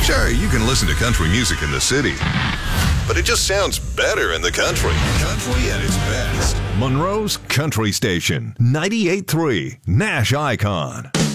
Sure, you can listen to country music in the city, but it just sounds better in the country. Country at its best. Monroe's Country Station, 98.3 Nash Icon.